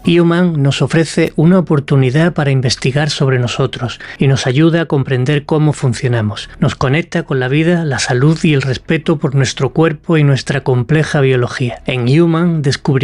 Human nos ofrece una oportunidad para investigar sobre nosotros y nos ayuda a comprender cómo funcionamos. Nos conecta con la vida, la salud y el respeto por nuestro cuerpo y nuestra compleja biología. En Human descubriremos